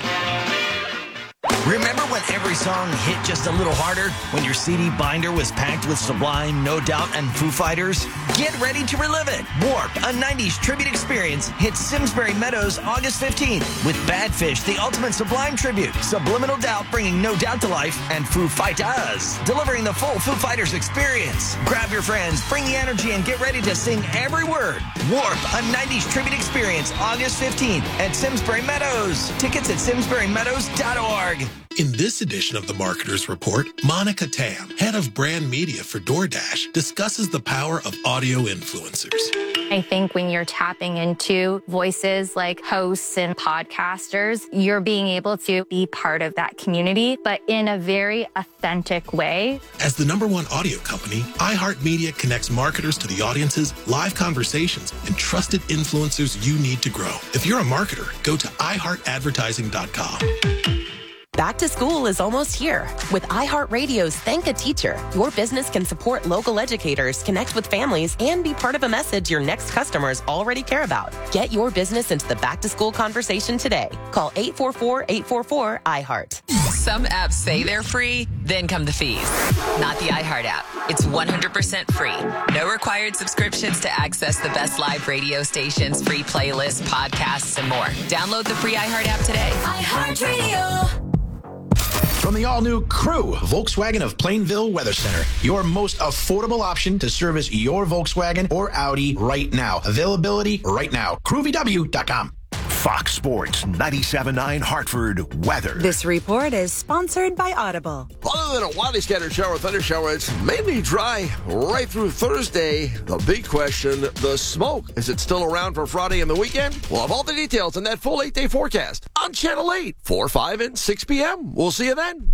Remember when every song hit just a little harder? When your CD binder was packed with Sublime, No Doubt, and Foo Fighters? Get ready to relive it. Warp, a 90s tribute experience, hits Simsbury Meadows August 15th with Bad Fish, the ultimate Sublime tribute, Subliminal Doubt bringing No Doubt to life, and Foo Fighters delivering the full Foo Fighters experience. Grab your friends, bring the energy, and get ready to sing every word. Warp, a 90s tribute experience, August 15th at Simsbury Meadows. Tickets at simsburymeadows.org. In this edition of the Marketer's Report, Monica Tam, head of brand media for DoorDash, discusses the power of audio influencers. I think when you're tapping into voices like hosts and podcasters, you're being able to be part of that community, but in a very authentic way. As the #1 audio company, iHeartMedia connects marketers to the audiences, live conversations, and trusted influencers you need to grow. If you're a marketer, go to iHeartAdvertising.com. Back to school is almost here. With iHeartRadio's Thank a Teacher, your business can support local educators, connect with families, and be part of a message your next customers already care about. Get your business into the back-to-school conversation today. Call 844-844-iHeart. Some apps say they're free, then come the fees. Not the iHeart app. It's 100% free. No required subscriptions to access the best live radio stations, free playlists, podcasts, and more. Download the free iHeart app today. iHeartRadio. From the all-new Crew, Volkswagen of Plainville Weather Center, your most affordable option to service your Volkswagen or Audi right now. Availability right now. CrewVW.com. Fox Sports 97.9 Hartford weather. This report is sponsored by Audible. Other than a widely scattered shower, thunder shower, it's mainly dry right through Thursday. The big question, the smoke. Is it still around for Friday and the weekend? We'll have all the details on that full 8-day forecast on Channel 8, 4, 5, and 6 p.m. We'll see you then.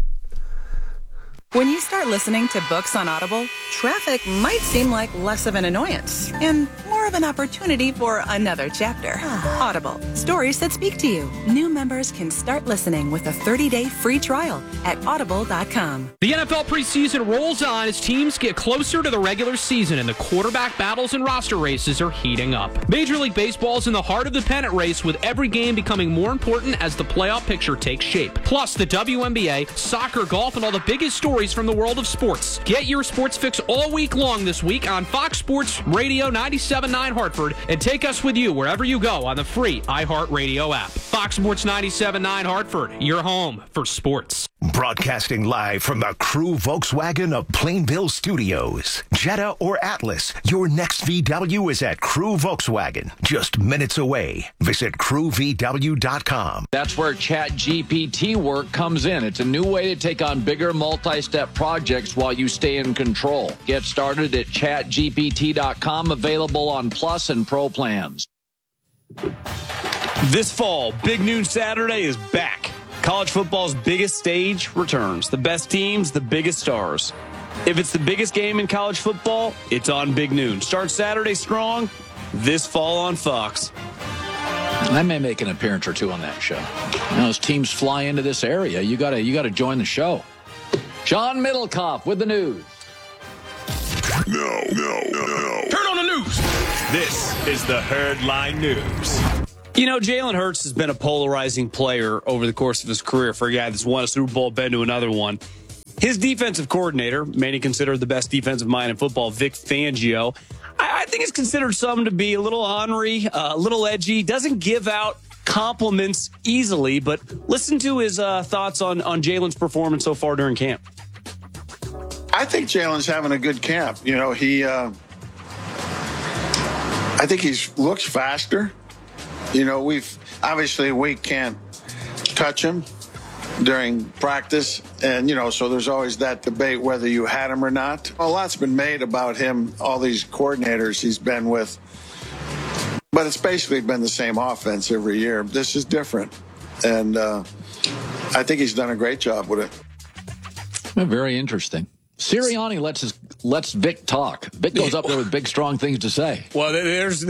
When you start listening to books on Audible, traffic might seem like less of an annoyance and more of an opportunity for another chapter. Audible, stories that speak to you. New members can start listening with a 30-day free trial at audible.com. The NFL preseason rolls on as teams get closer to the regular season and the quarterback battles and roster races are heating up. Major League Baseball is in the heart of the pennant race with every game becoming more important as the playoff picture takes shape. Plus, the WNBA, soccer, golf, and all the biggest stories from the world of sports. Get your sports fix all week long this week on Fox Sports Radio 97.9 Hartford and take us with you wherever you go on the free iHeartRadio app. Fox Sports 97.9 Hartford, your home for sports. Broadcasting live from the Crew Volkswagen of Plainville Studios. Jetta or Atlas, your next VW is at Crew Volkswagen, just minutes away. Visit CrewVW.com. That's where ChatGPT work comes in. It's a new way to take on bigger multi-step projects while you stay in control. Get started at ChatGPT.com, available on Plus and Pro plans. This fall, Big Noon Saturday is back. College football's biggest stage returns. The best teams, the biggest stars. If it's the biggest game in college football, it's on Big Noon. Start Saturday strong, this fall on Fox. I may make an appearance or two on that show. As teams fly into this area, you gotta join the show. John Middlecoff with the news. No. Turn on the news. This is the Herdline News. You know, Jalen Hurts has been a polarizing player over the course of his career for a guy that's won a Super Bowl, been to another one. His defensive coordinator, many consider the best defensive mind in football, Vic Fangio, I think is considered some to be a little ornery, a little edgy, doesn't give out compliments easily, but listen to his thoughts on Jalen's performance so far during camp. I think Jalen's having a good camp. You know, I think he looks faster. You know, we can't touch him during practice. And, you know, so there's always that debate whether you had him or not. A lot's been made about him, all these coordinators he's been with. But it's basically been the same offense every year. This is different. And I think he's done a great job with it. Very interesting. Sirianni lets Vic talk. Vic goes up there with big, strong things to say. Well, there's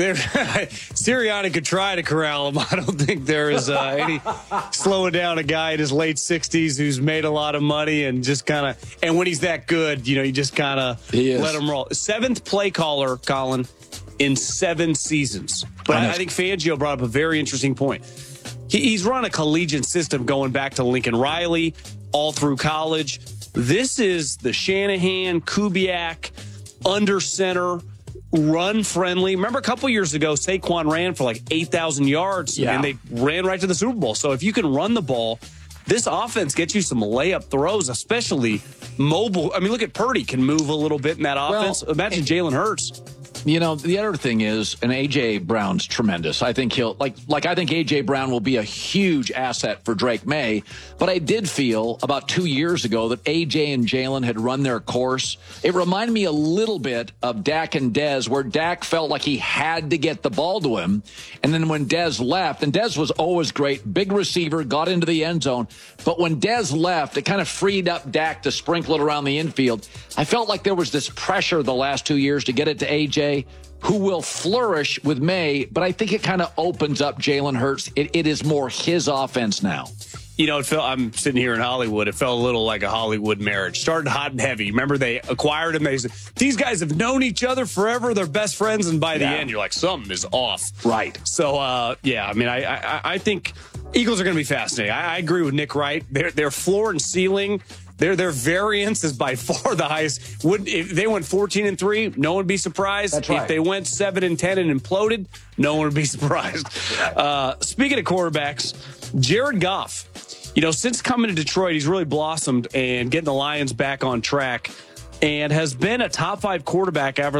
Sirianni could try to corral him. I don't think there is any slowing down a guy in his late 60s who's made a lot of money and just kind of, and when he's that good, you know, you just kind of let him roll. 7th play caller, Colin, in 7 seasons. But I think Fangio brought up a very interesting point. He's run a collegiate system going back to Lincoln Riley all through college. This is the Shanahan, Kubiak, under center, run friendly. Remember a couple years ago, Saquon ran for like 8,000 yards and they ran right to the Super Bowl. So if you can run the ball, this offense gets you some layup throws, especially mobile. I mean, look at Purdy can move a little bit in that offense. Well, imagine Jalen Hurts. You know, the other thing is, and A.J. Brown's tremendous. I think he'll, I think A.J. Brown will be a huge asset for Drake May. But I did feel about 2 years ago that A.J. and Jalen had run their course. It reminded me a little bit of Dak and Dez, where Dak felt like he had to get the ball to him. And then when Dez left, and Dez was always great, big receiver, got into the end zone. But when Dez left, it kind of freed up Dak to sprinkle it around the infield. I felt like there was this pressure the last 2 years to get it to A.J., who will flourish with May, but I think it kind of opens up Jalen Hurts. It is more his offense now. You know, I'm sitting here in Hollywood. It felt a little like a Hollywood marriage. Started hot and heavy. Remember, they acquired him. They said, these guys have known each other forever. They're best friends. And by the end, you're like, something is off. Right. So, I mean, I think Eagles are going to be fascinating. I agree with Nick Wright. Their floor and ceiling, their variance is by far the highest. If they went 14-3, no one would be surprised. That's right. If they went 7-10 and imploded, no one would be surprised. Speaking of quarterbacks, Jared Goff, you know, since coming to Detroit, he's really blossomed and getting the Lions back on track and has been a top 5 quarterback over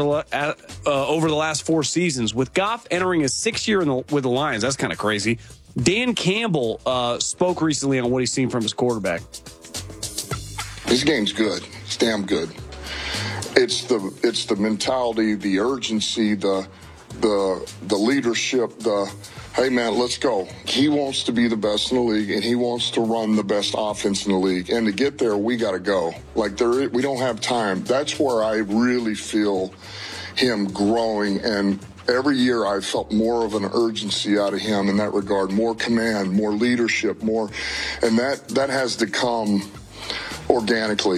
the last 4 seasons. With Goff entering his 6th year with the Lions, that's kind of crazy. Dan Campbell spoke recently on what he's seen from his quarterback. His game's good. It's damn good. It's the mentality, the urgency, the leadership, hey man, let's go. He wants to be the best in the league, and he wants to run the best offense in the league. And to get there, we got to go. We don't have time. That's where I really feel him growing. And every year I felt more of an urgency out of him in that regard, more command, more leadership, more, and that has to come organically.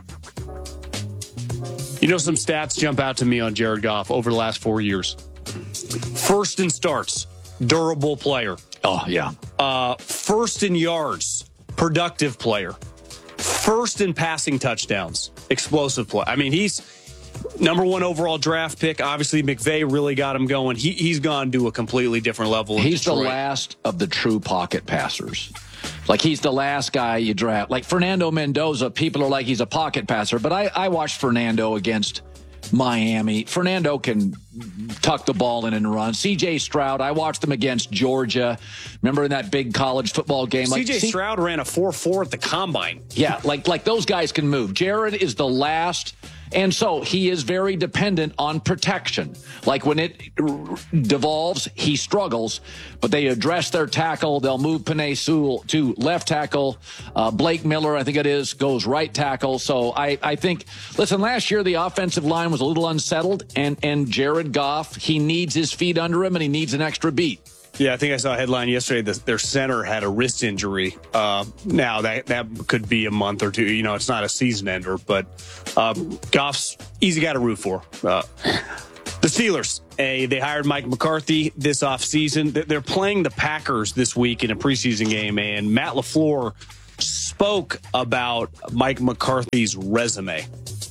You know, some stats jump out to me on Jared Goff over the last 4 years. First in starts, durable player. Oh, yeah. First in yards, productive player. First in passing touchdowns, explosive play. I mean, he's number 1 overall draft pick. Obviously, McVay really got him going. He's gone to a completely different level. He's the last of the true pocket passers. Like, he's the last guy you draft. Like Fernando Mendoza, people are like he's a pocket passer. But I watched Fernando against Miami. Fernando can tuck the ball in and run. C.J. Stroud, I watched him against Georgia. Remember in that big college football game? C.J. Stroud ran a 4.4 at the combine. Yeah, like those guys can move. Jared is the last. And so he is very dependent on protection. Like when it devolves, he struggles, but they address their tackle. They'll move Penei Sewell to left tackle. Blake Miller, I think it is, goes right tackle. So I think, listen, last year the offensive line was a little unsettled, and Jared Goff, he needs his feet under him and he needs an extra beat. Yeah, I think I saw a headline yesterday that their center had a wrist injury. Now, that could be a month or two. You know, it's not a season ender, but Goff's easy guy to root for. The Steelers, they hired Mike McCarthy this offseason. They're playing the Packers this week in a preseason game, and Matt LaFleur spoke about Mike McCarthy's resume.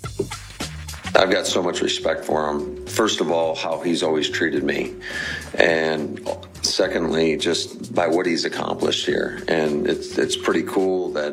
I've got so much respect for him. First of all, how he's always treated me. And secondly, just by what he's accomplished here. And it's pretty cool that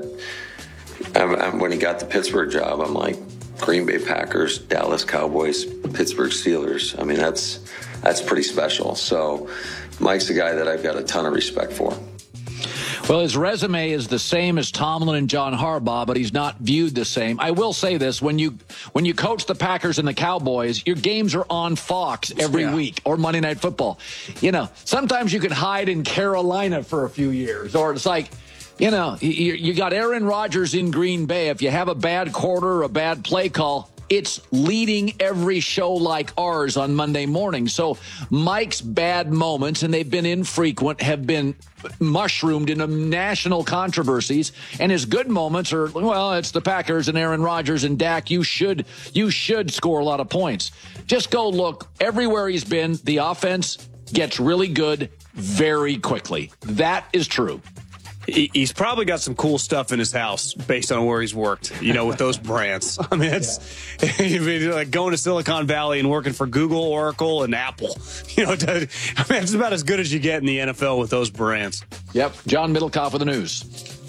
when he got the Pittsburgh job, I'm like, Green Bay Packers, Dallas Cowboys, Pittsburgh Steelers. I mean, that's pretty special. So Mike's a guy that I've got a ton of respect for. Well, his resume is the same as Tomlin and John Harbaugh, but he's not viewed the same. I will say this, when you coach the Packers and the Cowboys, your games are on Fox every week or Monday Night Football. You know, sometimes you can hide in Carolina for a few years, or it's like, you know, you got Aaron Rodgers in Green Bay. If you have a bad quarter or a bad play call, it's leading every show like ours on Monday morning. So Mike's bad moments, and they've been infrequent, have been mushroomed into national controversies. And his good moments are, well, it's the Packers and Aaron Rodgers and Dak. You should score a lot of points. Just go look everywhere he's been. The offense gets really good very quickly. That is true. He's probably got some cool stuff in his house based on where he's worked, you know, with those brands. I mean, it's like going to Silicon Valley and working for Google, Oracle, and Apple. You know, I mean, it's about as good as you get in the NFL with those brands. Yep. John Middlecoff with the news.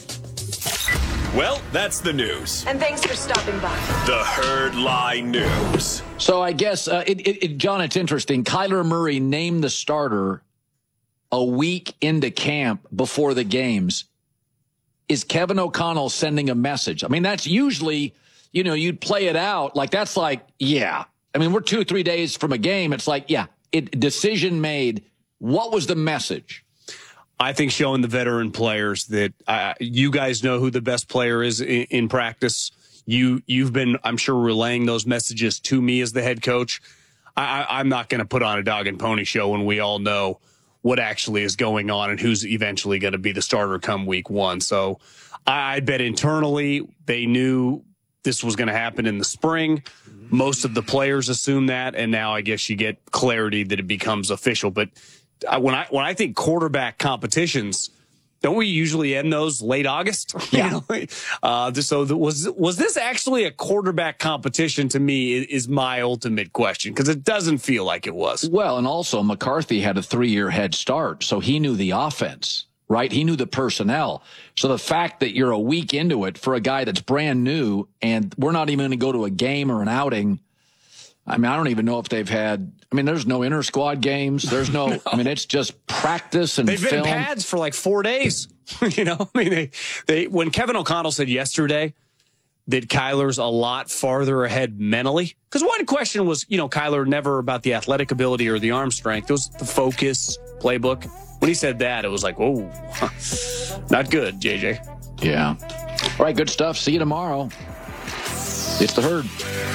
Well, that's the news. And thanks for stopping by. The Herd Lie News. So I guess, John, it's interesting. Kyler Murray named the starter a week into camp before the games. Is Kevin O'Connell sending a message? I mean, that's usually, you know, you'd play it out like that's like, yeah. I mean, we're 2-3 days from a game. It's like, yeah, decision made. What was the message? I think showing the veteran players that you guys know who the best player is in practice. You've been, I'm sure, relaying those messages to me as the head coach. I'm not going to put on a dog and pony show when we all know what actually is going on and who's eventually going to be the starter come week one. So I bet internally they knew this was going to happen in the spring. Most of the players assume that, and now I guess you get clarity that it becomes official. But when I think quarterback competitions, don't we usually end those late August? Yeah. So was this actually a quarterback competition? To me, is my ultimate question, because it doesn't feel like it was. Well, and also McCarthy had a 3-year head start, so he knew the offense, right? He knew the personnel. So the fact that you're a week into it for a guy that's brand new, and we're not even going to go to a game or an outing. I mean, I don't even know if they've had. I mean, there's no inter-squad games. There's no. I mean, it's just practice and they've film. been in pads for like 4 days. You know, I mean, they when Kevin O'Connell said yesterday that Kyler's a lot farther ahead mentally, because one question was, you know, Kyler never about the athletic ability or the arm strength. It was the focus, playbook. When he said that, it was like, whoa, not good, JJ. Yeah. All right, good stuff. See you tomorrow. It's the Herd.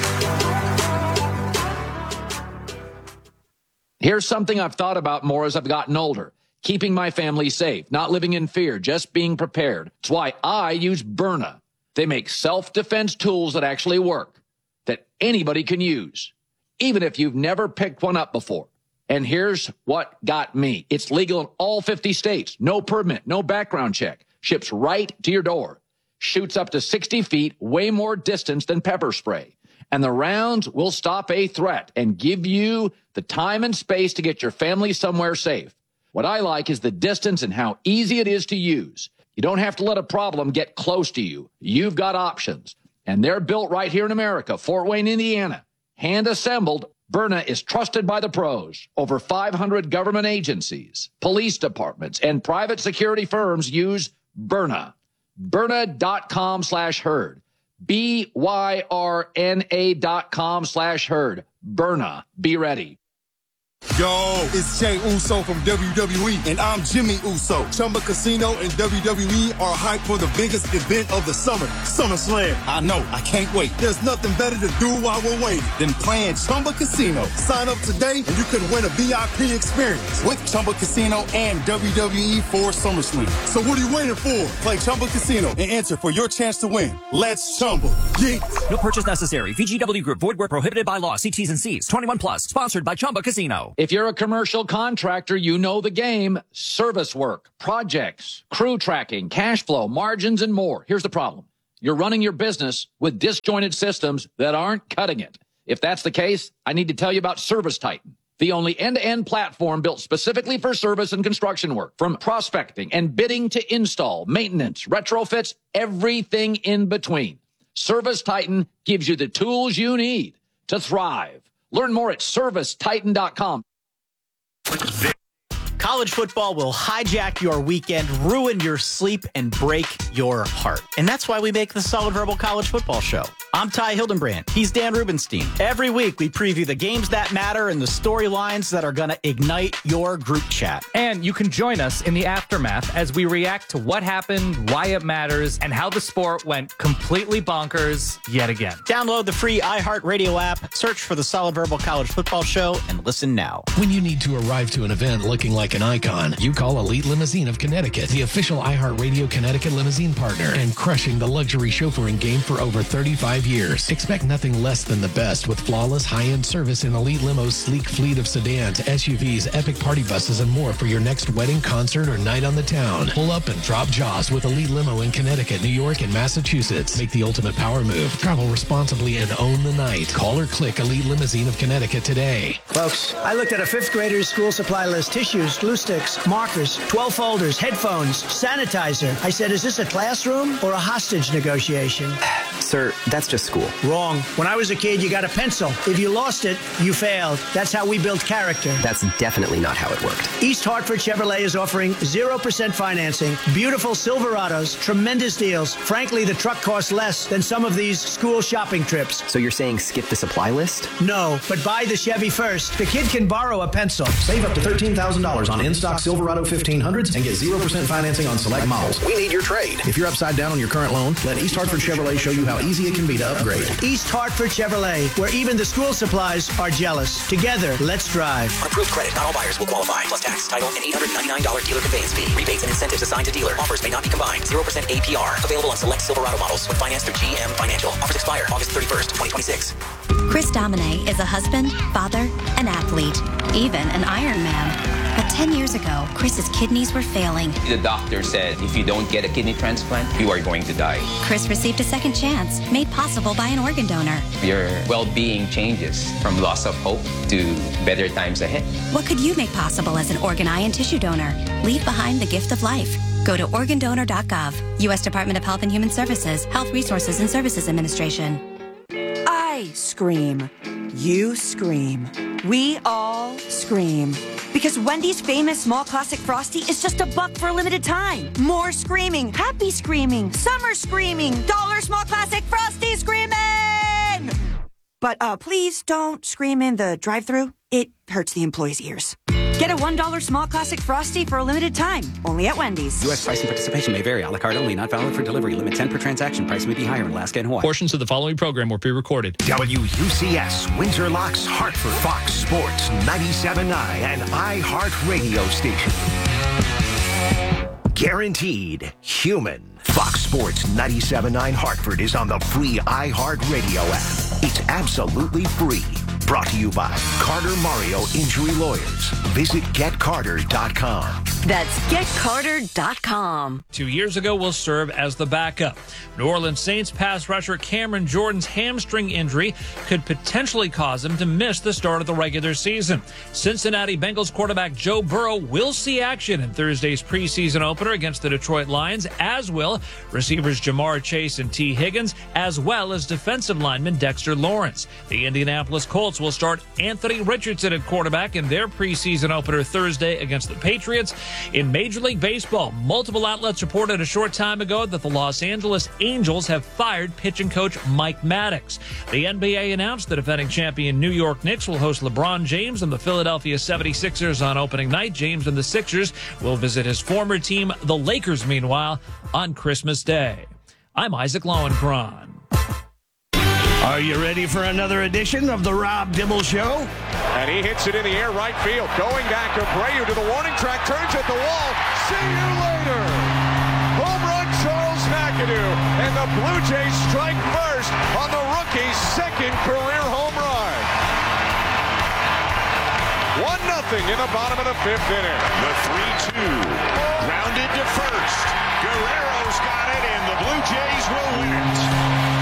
Here's something I've thought about more as I've gotten older. Keeping my family safe, not living in fear, just being prepared. It's why I use Byrna. They make self-defense tools that actually work, that anybody can use, even if you've never picked one up before. And here's what got me. It's legal in all 50 states. No permit, no background check. Ships right to your door. Shoots up to 60 feet, way more distance than pepper spray. And the rounds will stop a threat and give you the time and space to get your family somewhere safe. What I like is the distance and how easy it is to use. You don't have to let a problem get close to you. You've got options. And they're built right here in America, Fort Wayne, Indiana. Hand assembled, Byrna is trusted by the pros. Over 500 government agencies, police departments, and private security firms use Byrna. Byrna.com/herd. BYRNA.com/herd. Byrna. Be ready. Yo, it's Jey Uso from WWE, and I'm Jimmy Uso. Chumba Casino and WWE are hyped for the biggest event of the summer, SummerSlam. I know, I can't wait. There's nothing better to do while we're waiting than playing Chumba Casino. Sign up today, and you could win a VIP experience with Chumba Casino and WWE for SummerSlam. So what are you waiting for? Play Chumba Casino and enter for your chance to win. Let's Chumba. Yeah. No purchase necessary. VGW Group. Void where prohibited by law. See T's and C's. 21 plus. Sponsored by Chumba Casino. If you're a commercial contractor, you know the game. Service work, projects, crew tracking, cash flow, margins, and more. Here's the problem. You're running your business with disjointed systems that aren't cutting it. If that's the case, I need to tell you about ServiceTitan, the only end-to-end platform built specifically for service and construction work. From prospecting and bidding to install, maintenance, retrofits, everything in between. ServiceTitan gives you the tools you need to thrive. Learn more at ServiceTitan.com. College football will hijack your weekend, ruin your sleep, and break your heart. And that's why we make the Solid Verbal College Football Show. I'm Ty Hildenbrand. He's Dan Rubenstein. Every week, we preview the games that matter and the storylines that are going to ignite your group chat. And you can join us in the aftermath as we react to what happened, why it matters, and how the sport went completely bonkers yet again. Download the free iHeartRadio app, search for the Solid Verbal College Football Show, and listen now. When you need to arrive to an event looking like an icon, you call Elite Limousine of Connecticut, the official iHeartRadio Connecticut limousine partner, and crushing the luxury chauffeuring game for over 35 years. Expect nothing less than the best with flawless high-end service in Elite Limo's sleek fleet of sedans, SUVs, epic party buses, and more for your next wedding, concert, or night on the town. Pull up and drop jaws with Elite Limo in Connecticut, New York, and Massachusetts. Make the ultimate power move. Travel responsibly and own the night. Call or click Elite Limousine of Connecticut today. Folks, I looked at a fifth grader's school supply list. Tissues, glue sticks, markers, 12 folders, headphones, sanitizer. I said, is this a classroom or a hostage negotiation? Sir, that's just school. Wrong. When I was a kid, you got a pencil. If you lost it, you failed. That's how we built character. That's definitely not how it worked. East Hartford Chevrolet is offering 0% financing, beautiful Silverados, tremendous deals. Frankly, the truck costs less than some of these school shopping trips. So you're saying skip the supply list? No, but buy the Chevy first. The kid can borrow a pencil. Save up to $13,000 on in-stock Silverado 1500s and get 0% financing on select models. We need your trade. If you're upside down on your current loan, let East Hartford Chevrolet show you how easy it can be to upgrade. East Hartford Chevrolet, where even the school supplies are jealous. Together, let's drive. On approved credit, not all buyers will qualify. Plus tax, title, and $899 dealer conveyance fee. Rebates and incentives assigned to dealer. Offers may not be combined. 0% APR. Available on select Silverado models when financed through GM Financial. Offers expire August 31st, 2026. Chris Domine is a husband, father, an athlete, even an Ironman. But 10 years ago, Chris's kidneys were failing. The doctor said if you don't get a kidney transplant, you are going to die. Chris received a second chance, made possible by an organ donor. Your well-being changes from loss of hope to better times ahead. What could you make possible as an organ, eye, and tissue donor? Leave behind the gift of life. Go to organdonor.gov. U.S. Department of Health and Human Services, Health Resources and Services Administration. I scream. You scream. We all scream. Because Wendy's famous small classic Frosty is just $1 for a limited time. More screaming, happy screaming, summer screaming, dollar small classic Frosty screaming! But please don't scream in the drive-thru. It hurts the employees' ears. Get a $1 small classic Frosty for a limited time. Only at Wendy's. U.S. price and participation may vary. A la carte only. Not valid for delivery. Limit 10 per transaction. Price may be higher in Alaska and Hawaii. Portions of the following program were pre-recorded. WUCS, Windsor Locks, Hartford, Fox Sports, 97.9, and iHeart Radio Station. Guaranteed human. Fox Sports 97.9 Hartford is on the free iHeart Radio app. It's absolutely free. Brought to you by Carter Mario Injury Lawyers. Visit GetCarter.com. That's GetCarter.com. 2 years ago will serve as the backup. New Orleans Saints pass rusher Cameron Jordan's hamstring injury could potentially cause him to miss the start of the regular season. Cincinnati Bengals quarterback Joe Burrow will see action in Thursday's preseason opener against the Detroit Lions, as will receivers Jamar Chase and T. Higgins, as well as defensive lineman Dexter Lawrence. The Indianapolis Colts will start Anthony Richardson at quarterback in their preseason opener Thursday against the Patriots. In Major League Baseball, multiple outlets reported a short time ago that the Los Angeles Angels have fired pitching coach Mike Maddox. The NBA announced the defending champion New York Knicks will host LeBron James and the Philadelphia 76ers on opening night. James and the Sixers will visit his former team, the Lakers, meanwhile, on Christmas Day. I'm Isaac Lowenkron. Are you ready for another edition of the Rob Dibble Show? And he hits it in the air right field. Going back, Abreu to the warning track, turns at the wall. See you later. Home run, Charles McAdoo. And the Blue Jays strike first on the rookie's second career home run. 1-0 in the bottom of the fifth inning. The 3-2. Grounded to first. Guerrero's got it, and the Blue Jays will win it.